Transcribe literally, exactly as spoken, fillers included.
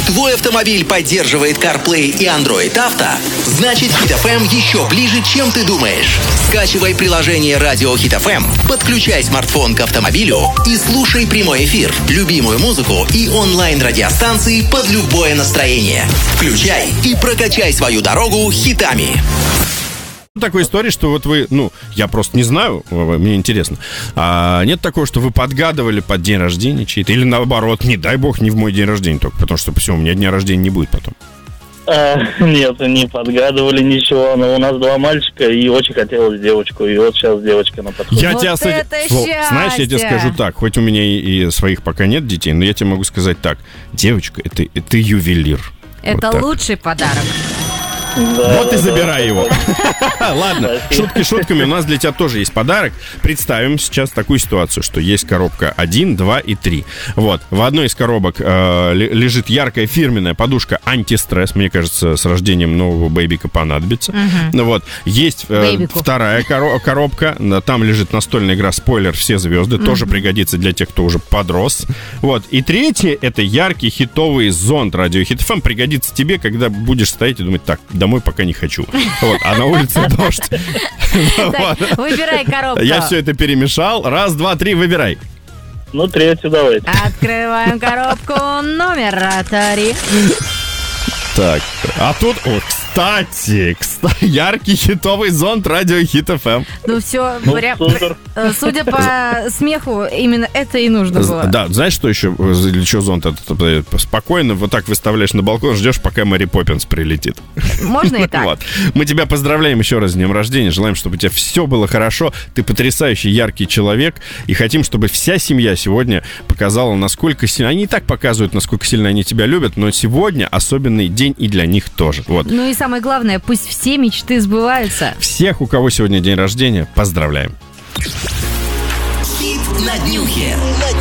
твой автомобиль поддерживает CarPlay и Android Auto, значит Hit эф эм еще ближе, чем ты думаешь. Скачивай приложение Radio Hit эф эм, подключай смартфон к автомобилю и слушай прямой эфир, любимую музыку и онлайн-радиостанции под любое настроение. Включай и прокачай свою дорогу хитами. Такой истории, что вот вы, ну, я просто не знаю, мне интересно. А нет такого, что вы подгадывали под день рождения чей-то? Или наоборот, не дай бог, не в мой день рождения только, потому что все, у меня дня рождения не будет потом. А, нет, не подгадывали ничего, но у нас два мальчика, и очень хотелось девочку, и вот сейчас девочка на подходе. Я Вот тебя, это Сло, счастье! знаешь, я тебе скажу так, хоть у меня и, и своих пока нет детей, но я тебе могу сказать так, девочка, это, это ювелир. Это вот лучший подарок. Да, Вот и да, забирай его. Ладно, Спасибо. шутки шутками, у нас для тебя тоже есть подарок. Представим сейчас такую ситуацию, что есть коробка один, два и три. Вот, в одной из коробок э, лежит яркая фирменная подушка антистресс. Мне кажется, с рождением нового бэйбика понадобится. Угу. Вот, есть э, вторая коро- коробка. Там лежит настольная игра «Спойлер. Все звезды». Угу. Тоже пригодится для тех, кто уже подрос. Вот, и третье — это яркий хитовый зонт радио Hit эф эм. Пригодится тебе, когда будешь стоять и думать: так, домой пока не хочу. Вот, а на улице дождь. Выбирай коробку. Я все это перемешал. Раз, два, три, выбирай. Ну, третью давайте. Открываем коробку номер три. Так, а тут, о, кстати, кстати, яркий хитовый зонт радио Hit эф эм. Ну все, Ну, прям, супер. э, судя по смеху, именно это и нужно было. Да, знаешь, что еще, для чего зонт этот? Спокойно вот так выставляешь на балкон, ждешь, пока Мэри Поппинс прилетит. Можно и так. Вот. Мы тебя поздравляем еще раз с днем рождения. Желаем, чтобы у тебя все было хорошо. Ты потрясающий, яркий человек. И хотим, чтобы вся семья сегодня показала, насколько сильно... Они и так показывают, насколько сильно они тебя любят, но сегодня особенный день и для них тоже. Вот. Ну и самое главное, пусть все мечты сбываются. Всех, у кого сегодня день рождения, поздравляем. Хит на днюхе.